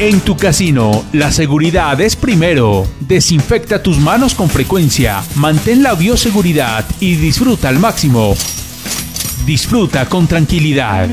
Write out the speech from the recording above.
En tu casino, la seguridad es primero. Desinfecta tus manos con frecuencia, mantén la bioseguridad y disfruta al máximo. Disfruta con tranquilidad.